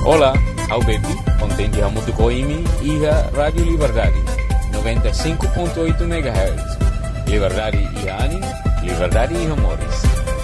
Olá, ao Bepi, contente a Mutucoimi e a Rádio Liberdade, 95.8 MHz. Liberdade e Ani, Liberdade e Amores.